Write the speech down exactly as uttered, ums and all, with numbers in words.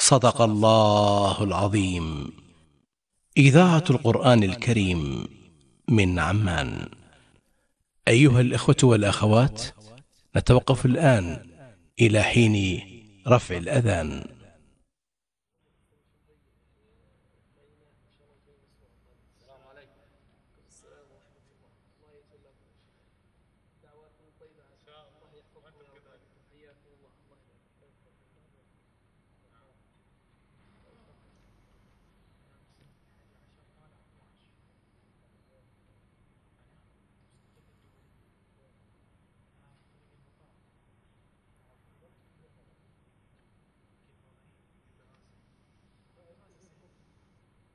صدق الله العظيم. إذاعة القرآن الكريم من عمان. أيها الإخوة والأخوات، نتوقف الآن إلى حين رفع الأذان.